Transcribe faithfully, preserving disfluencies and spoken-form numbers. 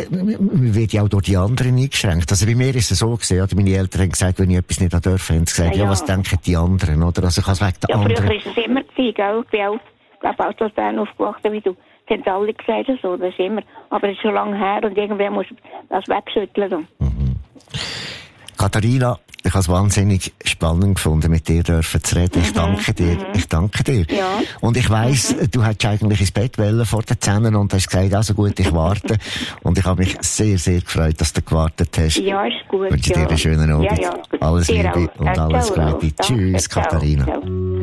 man wird ja auch durch die anderen eingeschränkt. Also bei mir ist es so gewesen, oder meine Eltern haben gesagt, wenn ich etwas nicht durfte, haben sie gesagt, ja, ja, was denken die anderen, oder? Also ich kann es wegen der ja, anderen. Früher ist es immer gewesen, gell? Ich bin auch, ich glaube auch, dass Bern aufgewachsen, wie du. Das haben alle gesagt, so, das ist immer. Aber es ist schon lange her und irgendwer muss das wegschütteln. Mhm. Katharina, ich habe es wahnsinnig spannend gefunden, mit dir dürfen zu reden. Ich danke dir. Mhm. Ich danke dir. Ja. Und ich weiss, mhm. du hättest eigentlich ins Bett wollen vor den Zähnen und hast gesagt, also gut, ich warte. Und ich habe mich sehr, sehr gefreut, dass du gewartet hast. Ja, ist gut. Ich wünsche dir ja. einen schönen Abend. Ja, ja. Alles Liebe auch. und alles Gute. Tschüss, Ciao. Katharina. Ciao.